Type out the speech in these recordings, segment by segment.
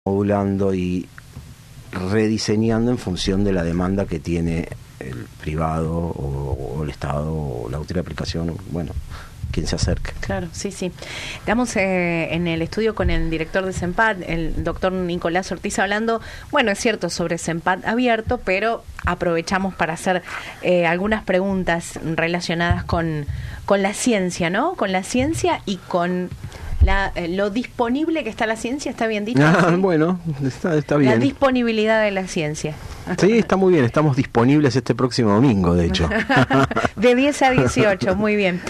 modulando y rediseñando en función de la demanda que tiene el privado o el Estado o la autoridad de aplicación, bueno, quien se acerque. Claro, sí, sí. Estamos en el estudio con el director de CENPAD, el doctor Nicolás Ortiz, hablando, bueno, es cierto, sobre CENPAD abierto, pero aprovechamos para hacer algunas preguntas relacionadas con la ciencia, ¿no? Con la ciencia y con lo disponible que está la ciencia, ¿está bien dicho? ¿Sí? Bueno, está bien. La disponibilidad de la ciencia. Sí, está muy bien, estamos disponibles este próximo domingo, de hecho. De 10 a 18, muy bien.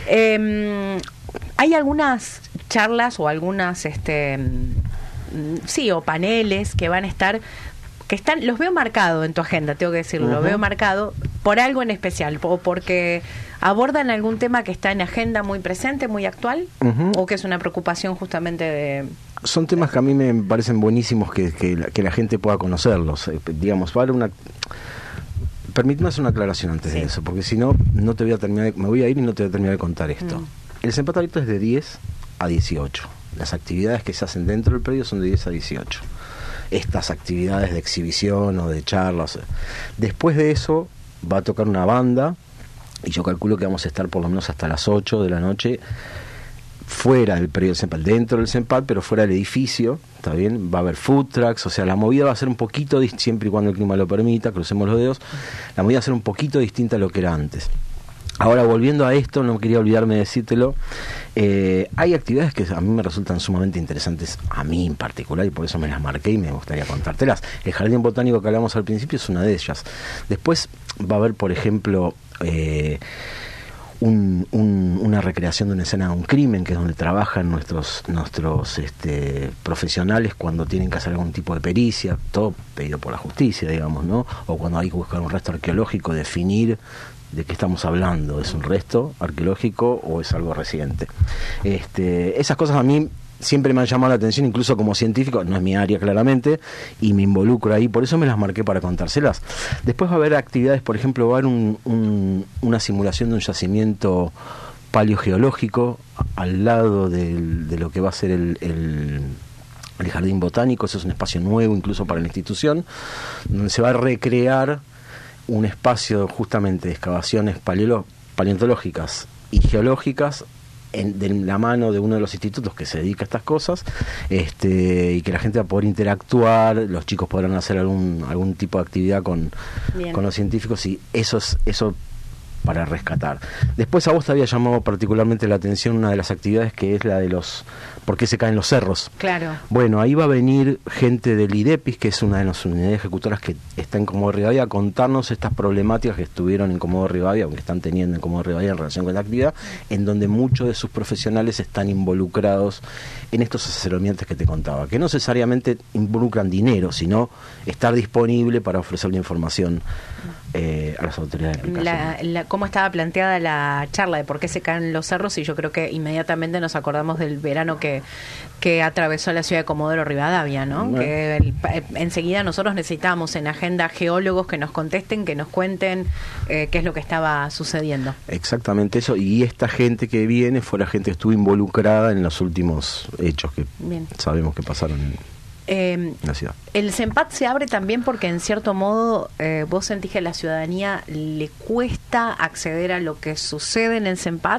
Hay algunas charlas o algunas, o paneles que van a estar, los veo marcado en tu agenda, tengo que decirlo, lo veo marcado por algo en especial, o porque abordan algún tema que está en agenda muy presente, muy actual, o que es una preocupación justamente de... Son temas que a mí me parecen buenísimos que la gente pueda conocerlos. Digamos, vale una... Permíteme hacer una aclaración antes de eso, porque si no, no te voy a terminar, me voy a ir y no te voy a terminar de contar esto. El CENPAD abierto es de 10 a 18. Las actividades que se hacen dentro del predio son de 10 a 18. Estas actividades de exhibición o de charlas. Después de eso va a tocar una banda, y yo calculo que vamos a estar por lo menos hasta las 8 de la noche fuera del predio del CENPAD, dentro del CENPAD, pero fuera del edificio, ¿está bien? Va a haber food trucks, o sea, la movida va a ser un poquito, siempre y cuando el clima lo permita, crucemos los dedos, la movida va a ser un poquito distinta a lo que era antes. Ahora, volviendo a esto, no quería olvidarme de decírtelo, hay actividades que a mí me resultan sumamente interesantes, a mí en particular, y por eso me las marqué y me gustaría contártelas. El jardín botánico que hablamos al principio es una de ellas. Después va a haber, por ejemplo, una recreación de una escena de un crimen, que es donde trabajan nuestros profesionales cuando tienen que hacer algún tipo de pericia, todo pedido por la justicia, digamos, ¿no? O cuando hay que buscar un resto arqueológico, definir de qué estamos hablando, ¿es un resto arqueológico o es algo reciente? Esas cosas a mí siempre me han llamado la atención, incluso como científico, no es mi área claramente, y me involucro ahí, por eso me las marqué para contárselas. Después va a haber actividades, por ejemplo, va a haber una simulación de un yacimiento paleogeológico al lado de lo que va a ser el jardín botánico. Eso es un espacio nuevo incluso para la institución, donde se va a recrear un espacio justamente de excavaciones paleontológicas y geológicas de la mano de uno de los institutos que se dedica a estas cosas, y que la gente va a poder interactuar, los chicos podrán hacer algún tipo de actividad con los científicos, y eso para rescatar. Después a vos te había llamado particularmente la atención una de las actividades, que es la de ¿por qué se caen los cerros? Claro. Bueno, ahí va a venir gente del IDEPIS, que es una de las unidades ejecutoras que está en Comodoro Rivadavia, a contarnos estas problemáticas que estuvieron en Comodoro Rivadavia, o que están teniendo en Comodoro Rivadavia en relación con la actividad, en donde muchos de sus profesionales están involucrados en estos asesoramientos que te contaba, que no necesariamente involucran dinero, sino estar disponible para ofrecer la información a las autoridades de aplicación. ¿Cómo estaba planteada la charla de por qué se caen los cerros? Y yo creo que inmediatamente nos acordamos del verano que atravesó la ciudad de Comodoro Rivadavia, ¿no? Bueno. Que enseguida nosotros necesitamos en agenda geólogos que nos contesten, que nos cuenten qué es lo que estaba sucediendo. Exactamente eso, y esta gente que viene fue la gente que estuvo involucrada en los últimos hechos que sabemos que pasaron en la ciudad. El CENPAD se abre también porque en cierto modo vos sentís que a la ciudadanía le cuesta acceder a lo que sucede en el CENPAD,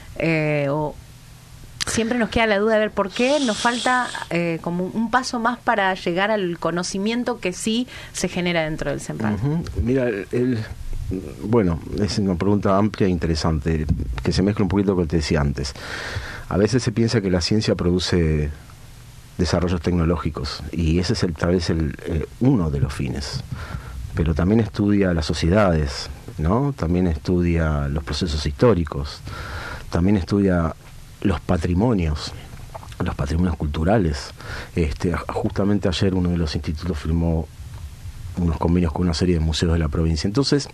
o siempre nos queda la duda de ver por qué nos falta como un paso más para llegar al conocimiento que sí se genera dentro del CENPAD. Mira, bueno, es una pregunta amplia e interesante, que se mezcla un poquito con lo que te decía antes. A veces se piensa que la ciencia produce desarrollos tecnológicos, y ese es tal vez uno de los fines, pero también estudia las sociedades, ¿no? También estudia los procesos históricos, también estudia los patrimonios culturales. Justamente ayer uno de los institutos firmó unos convenios con una serie de museos de la provincia. Entonces,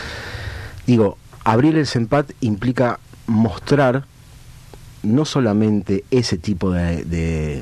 digo, abrir el CENPAD implica mostrar no solamente ese tipo de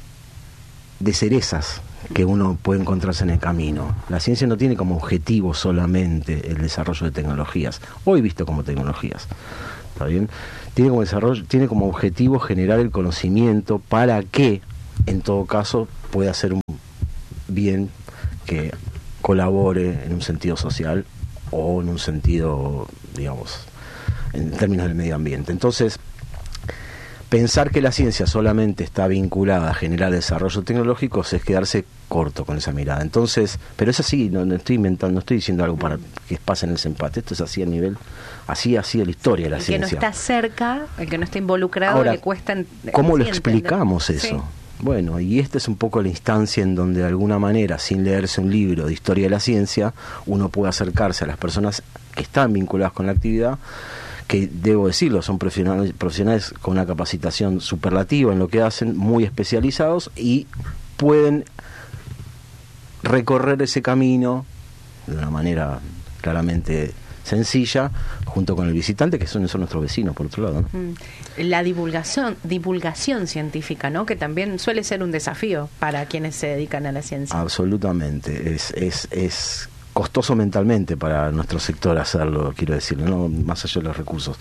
cerezas que uno puede encontrarse en el camino. La ciencia no tiene como objetivo solamente el desarrollo de tecnologías, hoy visto como tecnologías, ¿está bien? Tiene como objetivo generar el conocimiento para que en todo caso puede hacer un bien que colabore en un sentido social o en un sentido, digamos, en términos del medio ambiente. Entonces, pensar que la ciencia solamente está vinculada a generar desarrollo tecnológico es quedarse corto con esa mirada. Entonces, pero es así, no estoy inventando, no estoy diciendo algo para que pase en el CENPAT, esto es así a nivel, así ha sido la historia de la ciencia. El que no está cerca, el que no está involucrado, ahora, le cuesta... ¿cómo lo explicamos eso? Sí. Bueno, y esta es un poco la instancia en donde de alguna manera, sin leerse un libro de historia de la ciencia, uno puede acercarse a las personas que están vinculadas con la actividad, que debo decirlo, son profesionales con una capacitación superlativa en lo que hacen, muy especializados, y pueden recorrer ese camino de una manera claramente sencilla, junto con el visitante, que son nuestros vecinos, por otro lado, ¿no? La divulgación científica, ¿no? Que también suele ser un desafío para quienes se dedican a la ciencia. Absolutamente, es costoso mentalmente para nuestro sector hacerlo, quiero decir, no más allá de los recursos.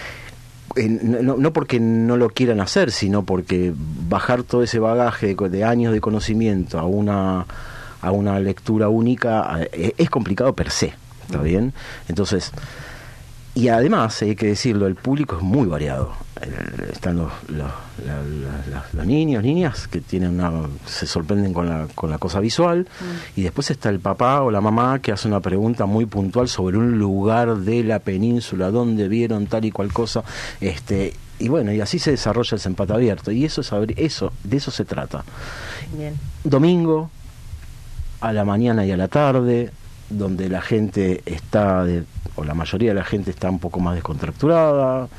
No porque no lo quieran hacer, sino porque bajar todo ese bagaje de años de conocimiento a una lectura única es complicado per se, ¿está bien? Entonces, y además, hay que decirlo, el público es muy variado. Están los niños, niñas, que se sorprenden con la cosa visual, y después está el papá o la mamá que hace una pregunta muy puntual sobre un lugar de la península donde vieron tal y cual cosa, y bueno, y así se desarrolla el CENPAT abierto, y de eso se trata. Bien. Domingo, a la mañana y a la tarde, donde la gente o la mayoría de la gente está un poco más descontracturada,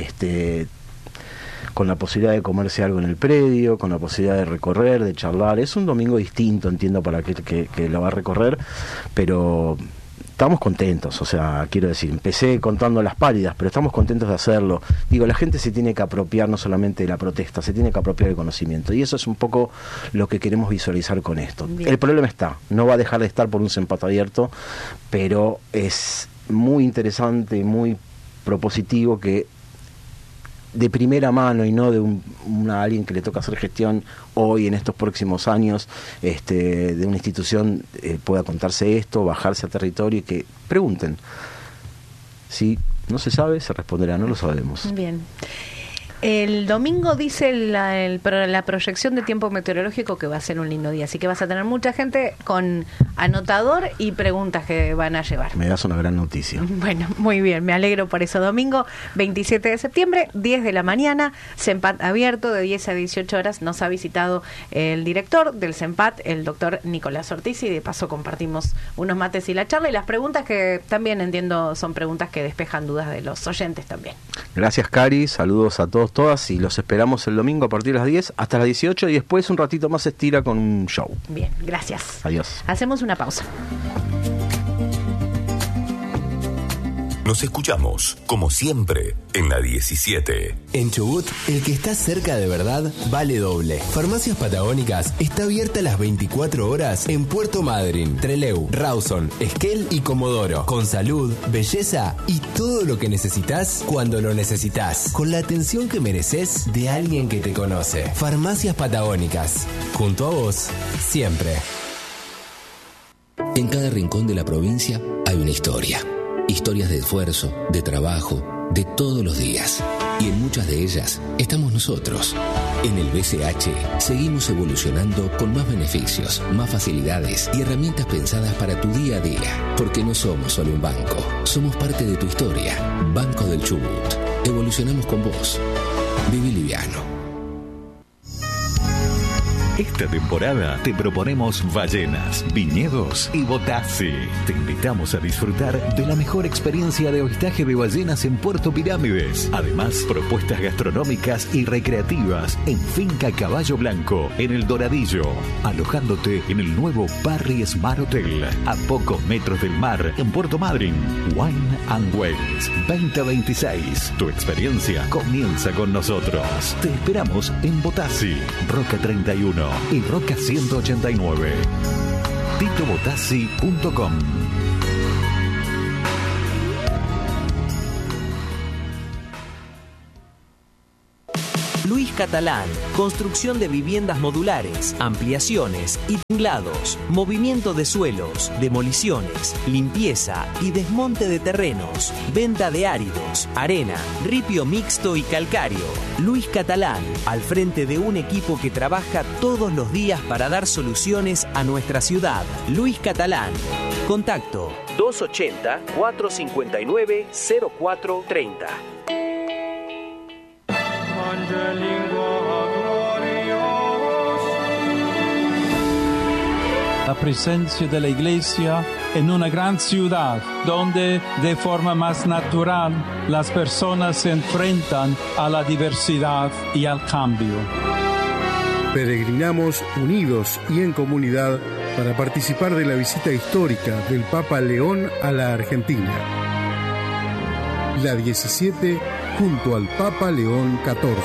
con la posibilidad de comerse algo en el predio, con la posibilidad de recorrer, de charlar. Es un domingo distinto, entiendo, para aquel que lo va a recorrer, pero estamos contentos. O sea, quiero decir, empecé contando las pálidas, pero estamos contentos de hacerlo. Digo, la gente se tiene que apropiar no solamente de la protesta, se tiene que apropiar del conocimiento, y eso es un poco lo que queremos visualizar con esto. Bien. El problema no va a dejar de estar por un CENPAT abierto, pero es muy interesante y muy propositivo que de primera mano, y no de alguien que le toca hacer gestión hoy en estos próximos años, de una institución, pueda contarse esto, bajarse a territorio y que pregunten. Si no se sabe, se responderá, no lo sabemos. Bien. El domingo dice la proyección de tiempo meteorológico que va a ser un lindo día, así que vas a tener mucha gente con anotador y preguntas que van a llevar. Me das una gran noticia. Bueno, muy bien, me alegro por eso. Domingo 27 de septiembre, 10 de la mañana, CENPAT abierto de 10 a 18 horas. Nos ha visitado el director del CENPAT, el doctor Nicolás Ortiz, y de paso compartimos unos mates y la charla y las preguntas que también entiendo son preguntas que despejan dudas de los oyentes también. Gracias, Cari, saludos a todos, todas, y los esperamos el domingo a partir de las 10 hasta las 18, y después un ratito más se estira con un show. Bien, gracias. Adiós. Hacemos una pausa. Nos escuchamos, como siempre, en la 17. En Chubut, el que está cerca de verdad vale doble. Farmacias Patagónicas está abierta las 24 horas en Puerto Madryn, Trelew, Rawson, Esquel y Comodoro. Con salud, belleza y todo lo que necesitas cuando lo necesitas. Con la atención que mereces de alguien que te conoce. Farmacias Patagónicas. Junto a vos, siempre. En cada rincón de la provincia hay una historia. Historias de esfuerzo, de trabajo, de todos los días. Y en muchas de ellas estamos nosotros. En el BCH seguimos evolucionando con más beneficios, más facilidades y herramientas pensadas para tu día a día. Porque no somos solo un banco, somos parte de tu historia. Banco del Chubut. Evolucionamos con vos. Viví liviano. Esta temporada te proponemos ballenas, viñedos y Botassi. Te invitamos a disfrutar de la mejor experiencia de avistaje de ballenas en Puerto Pirámides. Además, propuestas gastronómicas y recreativas en Finca Caballo Blanco, en El Doradillo. Alojándote en el nuevo Barry Smart Hotel, a pocos metros del mar, en Puerto Madryn. Wine and Wales 2026. Tu experiencia comienza con nosotros. Te esperamos en Botassi, Roca 31 y Roca 189. titobotassi.com. Luis Catalán, construcción de viviendas modulares, ampliaciones y tinglados, movimiento de suelos, demoliciones, limpieza y desmonte de terrenos, venta de áridos, arena, ripio mixto y calcáreo. Luis Catalán, al frente de un equipo que trabaja todos los días para dar soluciones a nuestra ciudad. Luis Catalán. Contacto 280-459-0430. La presencia de la Iglesia en una gran ciudad donde de forma más natural las personas se enfrentan a la diversidad y al cambio. Peregrinamos unidos y en comunidad para participar de la visita histórica del Papa León a la Argentina. La 17 junto al Papa León XIV.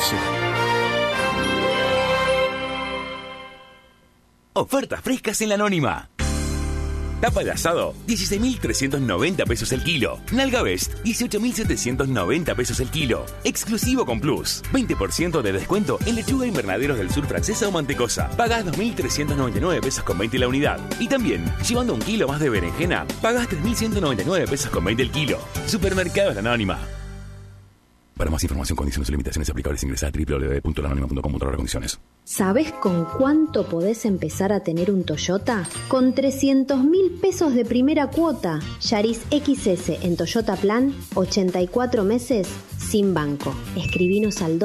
Ofertas frescas en la Anónima. Tapa de asado, 16.390 pesos el kilo. Nalga Best, 18.790 pesos el kilo. Exclusivo con Plus. 20% de descuento en lechuga invernaderos del sur francesa o mantecosa. Pagás 2.399 pesos con 20 la unidad. Y también, llevando un kilo más de berenjena, pagás 3.199 pesos con 20 el kilo. Supermercados La Anónima. Para más información, condiciones y limitaciones aplicables, ingresa a www.lanónima.com/condiciones. ¿Sabés con cuánto podés empezar a tener un Toyota? Con 300.000 pesos de primera cuota. Yaris XS en Toyota Plan, 84 meses sin banco. Escribinos al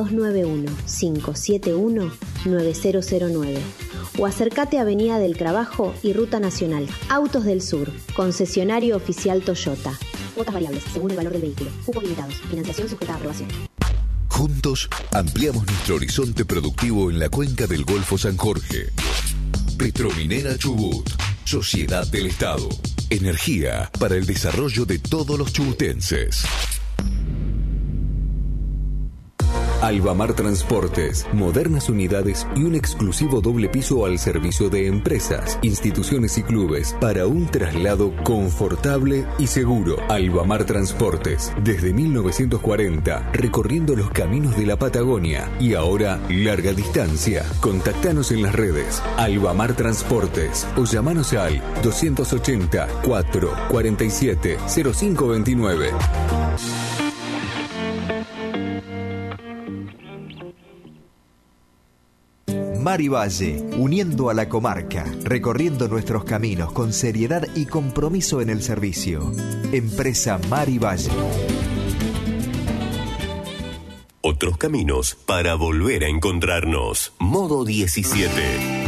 291-571-9009. O acércate a Avenida del Trabajo y Ruta Nacional. Autos del Sur, concesionario oficial Toyota. Cuotas variables, según el valor del vehículo. Cupos limitados. Financiación sujeta a aprobación. Juntos, ampliamos nuestro horizonte productivo en la cuenca del Golfo San Jorge. Petrominera Chubut. Sociedad del Estado. Energía para el desarrollo de todos los chubutenses. Albamar Transportes, modernas unidades y un exclusivo doble piso al servicio de empresas, instituciones y clubes para un traslado confortable y seguro. Albamar Transportes, desde 1940, recorriendo los caminos de la Patagonia y ahora larga distancia. Contactanos en las redes Albamar Transportes o llamanos al 280 447 0529. Mar y Valle, uniendo a la comarca, recorriendo nuestros caminos con seriedad y compromiso en el servicio. Empresa Mar y Valle. Otros caminos para volver a encontrarnos. Modo 17.